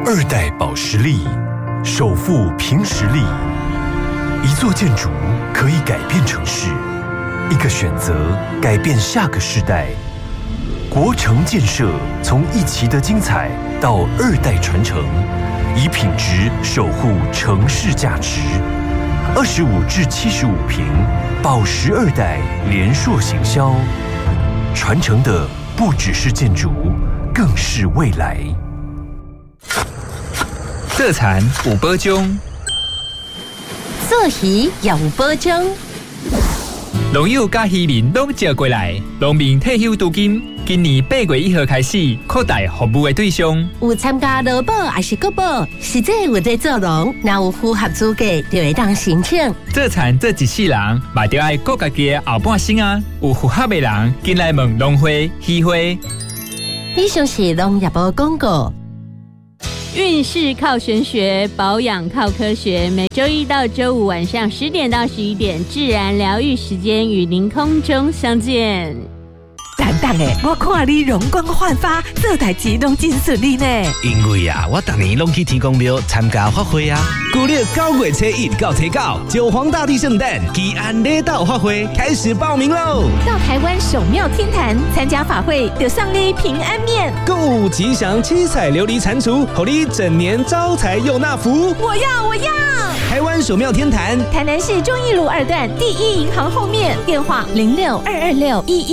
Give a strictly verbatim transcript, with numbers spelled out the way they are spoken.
二代保时力，首富凭实力。一座建筑可以改变城市，一个选择改变下个世代。国城建设从一期的精彩到二代传承，以品质守护城市价值。二十五至七十五坪，保时二代联硕行销，传承的不只是建筑，更是未来。 这田有保种， 做鱼也有保种。 农友甲渔民拢召过来，农民退休资金今年八月一号开始扩大服务的对象， 有参加劳保还是国保，实际有在做农，若有符合资格就会当申请。 做田做一世人，嘛就要顾家己的后半生啊！有符合的人，进来问农会、渔会。 以上是农业部广告。 运势靠玄学，保养靠科学。每周一到周五晚上十点到十一点，自然疗愈时间与您空中相见。 等等诶，我看你容光焕发，做代志拢真顺利呢。 因为啊，我逐年拢去天公庙参加法会啊。旧历九月初一到初九，九皇大帝圣诞祈安礼道法会开始报名喽！ 到台湾首庙天坛参加法会，就送你平安面、 购物吉祥七彩琉璃蟾蜍，互你整年招财又纳福。 我要，我要！ 台湾首庙天坛， 台南市忠义路二段第一银行后面，电话零六二二六一一。